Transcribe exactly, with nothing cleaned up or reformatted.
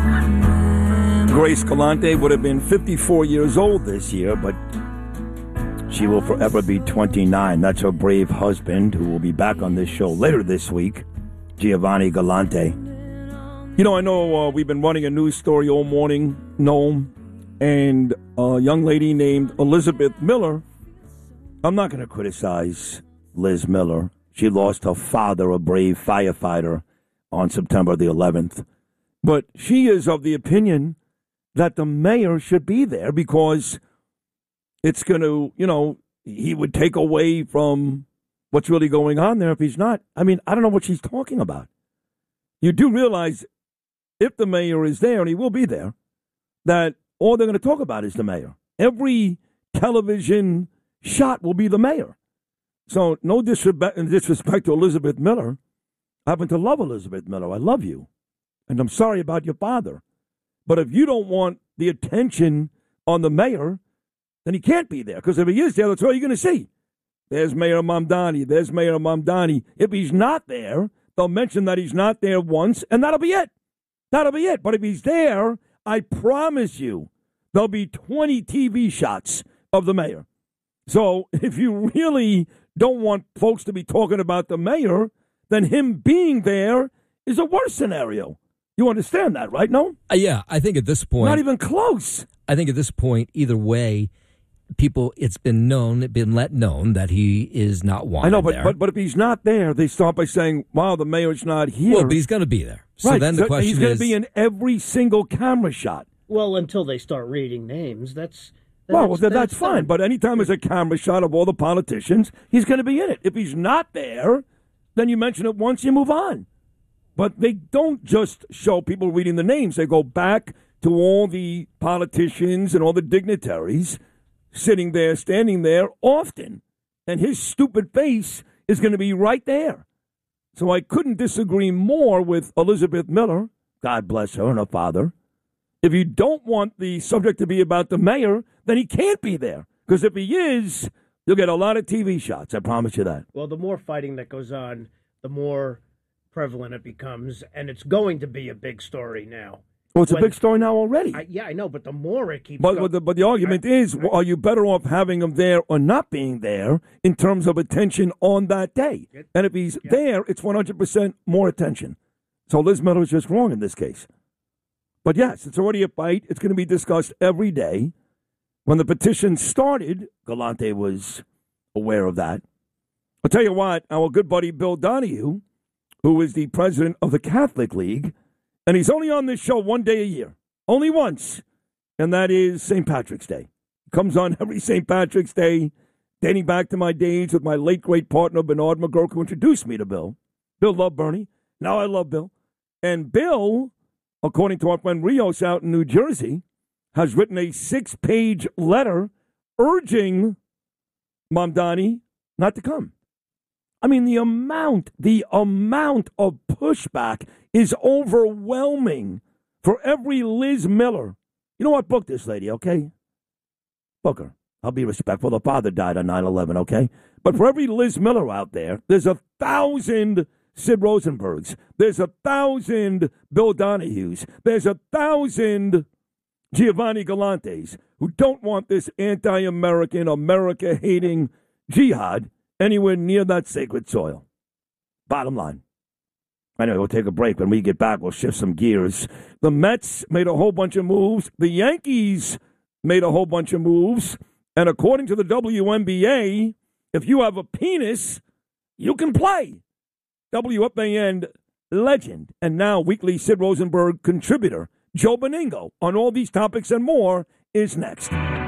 Grace Galante would have been fifty-four years old this year, but she will forever be twenty-nine. That's her brave husband, who will be back on this show later this week, Giovanni Galante. You know, I know uh, we've been running a news story all morning, Noam, and a young lady named Elizabeth Miller. I'm not going to criticize Liz Miller. She lost her father, a brave firefighter, on September the eleventh. But she is of the opinion that the mayor should be there because it's going to, you know, he would take away from what's really going on there if he's not. I mean, I don't know what she's talking about. You do realize if the mayor is there, and he will be there, that all they're going to talk about is the mayor. Every television shot will be the mayor. So no disrespect, disrespect to Elizabeth Miller. I happen to love Elizabeth Miller. I love you. And I'm sorry about your father. But if you don't want the attention on the mayor, then he can't be there. Because if he is there, that's all you're going to see. There's Mayor Mamdani. There's Mayor Mamdani. If he's not there, they'll mention that he's not there once, and that'll be it. That'll be it. But if he's there, I promise you, there'll be twenty T V shots of the mayor. So if you really don't want folks to be talking about the mayor, then him being there is a worse scenario. You understand that, right? No? Uh, yeah, I think at this point... Not even close. I think at this point, either way, people, it's been known, it's been let known that he is not wanted I know, but, there. but but if he's not there, they start by saying, wow, the mayor's not here. Well, but he's going to be there. So right. then the so question he's going is... to be in every single camera shot. Well, until they start reading names, that's... Well, that's, that's, that's fine. fine. But anytime there's a camera shot of all the politicians, he's going to be in it. If he's not there, then you mention it once, you move on. But they don't just show people reading the names. They go back to all the politicians and all the dignitaries sitting there, standing there often. And his stupid face is going to be right there. So I couldn't disagree more with Elizabeth Miller. God bless her and her father. If you don't want the subject to be about the mayor, then he can't be there. Because if he is, you'll get a lot of T V shots. I promise you that. Well, the more fighting that goes on, the more prevalent it becomes, and it's going to be a big story now. Well, it's when, a big story now already. I, yeah, I know, but the more it keeps but, going... But the, but the argument I, is, I, are you better off having him there or not being there in terms of attention on that day? It, and if he's yeah. there, it's one hundred percent more attention. So Liz Miller is just wrong in this case. But yes, it's already a fight. It's going to be discussed every day. When the petition started, Galante was aware of that. I'll tell you what, our good buddy Bill Donahue, who is the president of the Catholic League, and he's only on this show one day a year, only once, and that is Saint Patrick's Day. He comes on every Saint Patrick's Day, dating back to my days with my late great partner Bernard McGurk, who introduced me to Bill. Bill loved Bernie. Now I love Bill. And Bill, according to our friend Rios out in New Jersey, has written a six-page letter urging Mamdani not to come. I mean, the amount, the amount of pushback is overwhelming for every Liz Miller. You know what? Book this lady, okay? Book her. I'll be respectful. The father died on nine eleven, okay? But for every Liz Miller out there, there's a thousand Sid Rosenbergs. There's a thousand Bill Donahues. There's a thousand Giovanni Galantes who don't want this anti-American, America-hating jihad anywhere near that sacred soil. Bottom line. Anyway, we'll take a break. When we get back, we'll shift some gears. The Mets made a whole bunch of moves. The Yankees made a whole bunch of moves. And according to the W N B A, if you have a penis, you can play. W F A N legend and now weekly Sid Rosenberg contributor Joe Beningo on all these topics and more is next.